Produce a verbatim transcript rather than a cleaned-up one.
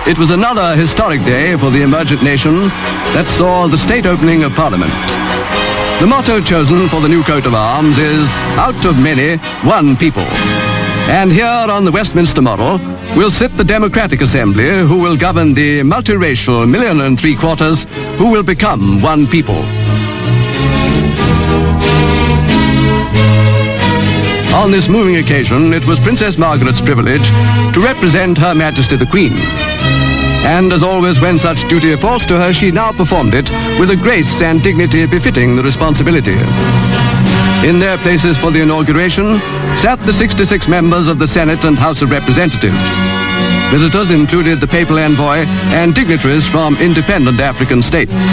It was another historic day for the emergent nation that saw the state opening of Parliament. The motto chosen for the new coat of arms is, out of many, one people. And here on the Westminster model will sit the Democratic Assembly, who will govern the multiracial million and three quarters who will become one people. On this moving occasion, it was Princess Margaret's privilege to represent Her Majesty the Queen. And as always, when such duty falls to her, she now performed it with a grace and dignity befitting the responsibility. In their places for the inauguration sat the sixty-six members of the Senate and House of Representatives. Visitors included the papal envoy and dignitaries from independent African states.